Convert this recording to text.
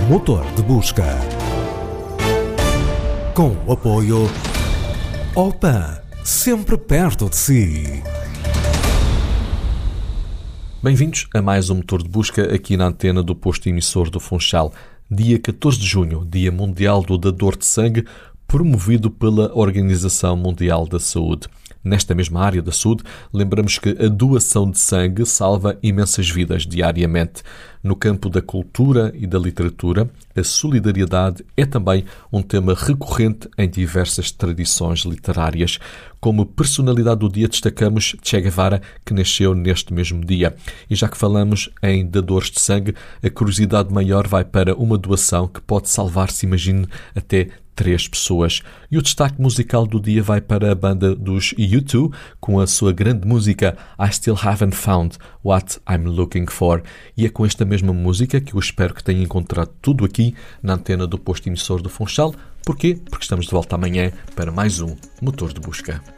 Motor de Busca. Com o apoio Opan, sempre perto de si. Bem-vindos a mais um Motor de Busca aqui na antena do posto emissor do Funchal. Dia 14 de junho, Dia Mundial do Dador de Sangue, promovido pela Organização Mundial da Saúde. Nesta mesma área da saúde, lembramos que a doação de sangue salva imensas vidas diariamente. No campo da cultura e da literatura, a solidariedade é também um tema recorrente em diversas tradições literárias. Como personalidade do dia destacamos Che Guevara, que nasceu neste mesmo dia. E já que falamos em dadores de sangue, a curiosidade maior vai para uma doação que pode salvar, se imagine, até 3 pessoas. E o destaque musical do dia vai para a banda dos U2, com a sua grande música I Still Haven't Found What I'm Looking For. E é com esta mesma música que eu espero que tenha encontrado tudo aqui na antena do posto emissor do Funchal. Porquê? Porque estamos de volta amanhã para mais um Motor de Busca.